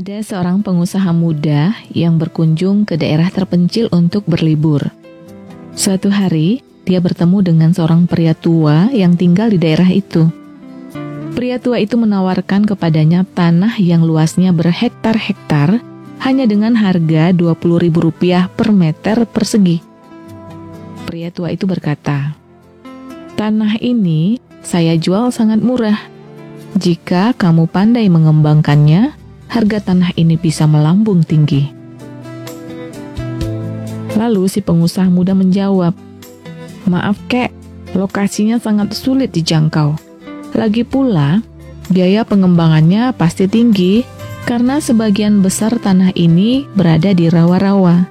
Ada seorang pengusaha muda yang berkunjung ke daerah terpencil untuk berlibur. Suatu hari, dia bertemu dengan seorang pria tua yang tinggal di daerah itu. Pria tua itu menawarkan kepadanya tanah yang luasnya berhektar-hektar hanya dengan harga Rp20.000 per meter persegi. Pria tua itu berkata, "Tanah ini saya jual sangat murah. Jika kamu pandai mengembangkannya, harga tanah ini bisa melambung tinggi." Lalu si pengusaha muda menjawab, "Maaf kek, lokasinya sangat sulit dijangkau. Lagi pula, biaya pengembangannya pasti tinggi karena sebagian besar tanah ini berada di rawa-rawa."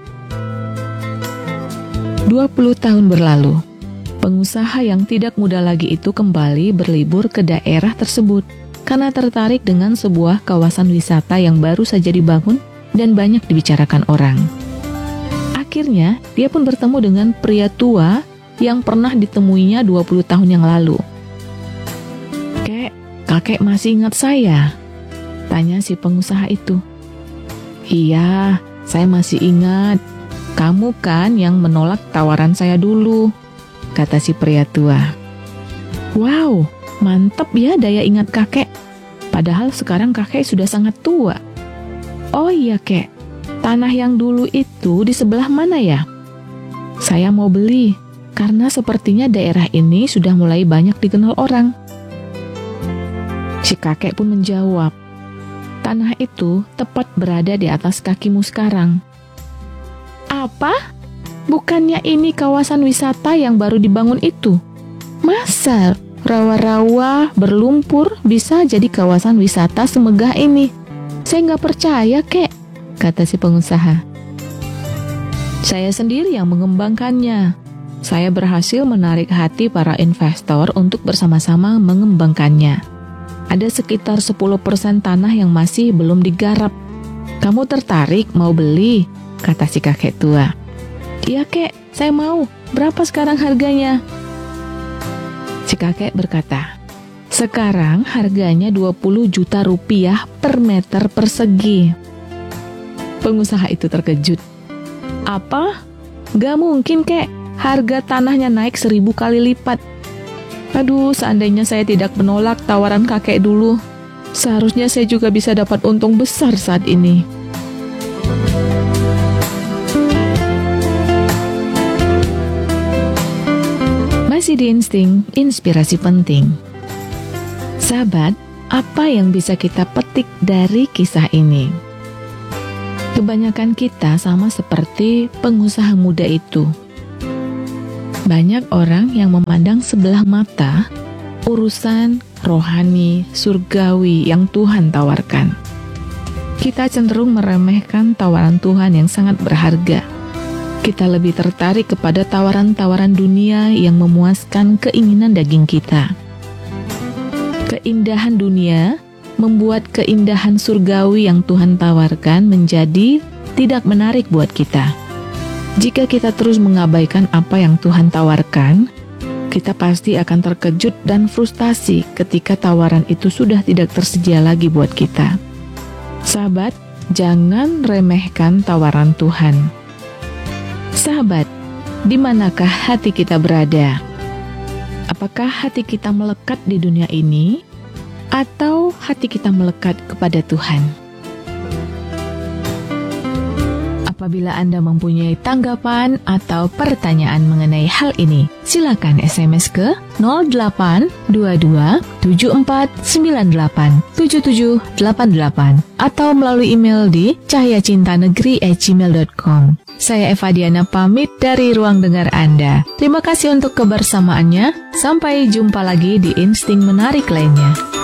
20 tahun berlalu, pengusaha yang tidak muda lagi itu kembali berlibur ke daerah tersebut karena tertarik dengan sebuah kawasan wisata yang baru saja dibangun dan banyak dibicarakan orang. Akhirnya, dia pun bertemu dengan pria tua yang pernah ditemuinya 20 tahun yang lalu. "Kek, kakek masih ingat saya?" tanya si pengusaha itu. "Iya, saya masih ingat. Kamu kan yang menolak tawaran saya dulu," kata si pria tua. "Wow, mantap ya daya ingat kakek. Padahal sekarang kakek sudah sangat tua." "Oh iya kek, tanah yang dulu itu di sebelah mana ya? Saya mau beli, karena sepertinya daerah ini sudah mulai banyak dikenal orang." Si kakek pun menjawab, "Tanah itu tepat berada di atas kakimu sekarang." "Apa? Bukannya ini kawasan wisata yang baru dibangun itu? Masa rawa-rawa berlumpur bisa jadi kawasan wisata semegah ini? Saya nggak percaya, kek," kata si pengusaha. "Saya sendiri yang mengembangkannya. Saya berhasil menarik hati para investor untuk bersama-sama mengembangkannya. Ada sekitar 10% tanah yang masih belum digarap. Kamu tertarik mau beli?" kata si kakek tua. "Iya kek, saya mau. Berapa sekarang harganya?" Si kakek berkata, "Sekarang harganya Rp20 juta per meter persegi." Pengusaha itu terkejut. "Apa? Gak mungkin kek, harga tanahnya naik 1000 kali lipat. Aduh, seandainya saya tidak menolak tawaran kakek dulu, seharusnya saya juga bisa dapat untung besar saat ini." Masih di Insting, inspirasi penting. Sahabat, apa yang bisa kita petik dari kisah ini? Kebanyakan kita sama seperti pengusaha muda itu. Banyak orang yang memandang sebelah mata urusan rohani, surgawi yang Tuhan tawarkan. Kita cenderung meremehkan tawaran Tuhan yang sangat berharga. Kita lebih tertarik kepada tawaran-tawaran dunia yang memuaskan keinginan daging kita. Keindahan dunia membuat keindahan surgawi yang Tuhan tawarkan menjadi tidak menarik buat kita. Jika kita terus mengabaikan apa yang Tuhan tawarkan, kita pasti akan terkejut dan frustasi ketika tawaran itu sudah tidak tersedia lagi buat kita. Sahabat, jangan remehkan tawaran Tuhan. Sahabat, di manakah hati kita berada? Apakah hati kita melekat di dunia ini, atau hati kita melekat kepada Tuhan? Apabila Anda mempunyai tanggapan atau pertanyaan mengenai hal ini, silakan SMS ke 0822 7498 7788 atau melalui email di cahyacintanegeri@gmail.com. Saya Eva Diana pamit dari ruang dengar Anda. Terima kasih untuk kebersamaannya. Sampai jumpa lagi di Insting Menarik lainnya.